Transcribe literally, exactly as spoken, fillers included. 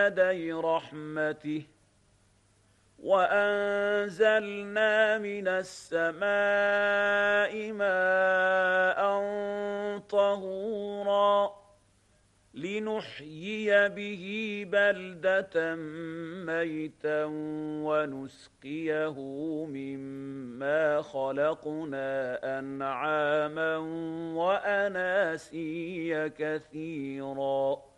يدي رحمته وأنزلنا من السماء ماء طهورا لنحيي به بلدة ميتا ونسقيه مما خلقنا أنعاما وأناسيا كثيرا